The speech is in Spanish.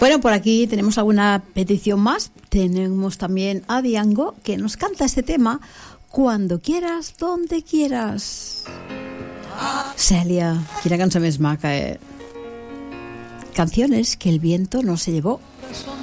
Bueno, por aquí tenemos alguna petición más. Tenemos también a Diango, que nos canta este tema, Cuando quieras, donde quieras. Cèlia, quina cançó més maca, Canciones que el viento no se llevó.